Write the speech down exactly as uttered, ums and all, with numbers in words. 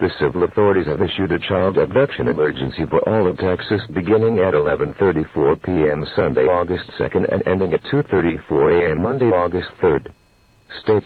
The civil authorities have issued a child abduction emergency for all of Texas beginning at eleven thirty-four p.m. Sunday, August second and ending at two thirty-four a.m. Monday, August third. Stay